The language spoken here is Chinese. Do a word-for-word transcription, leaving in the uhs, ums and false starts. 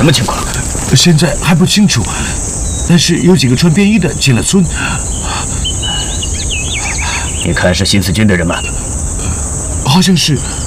什么情况？ 现在还不清楚，但是有几个穿便衣的进了村。 你看是新四军的人吗？ 好像是。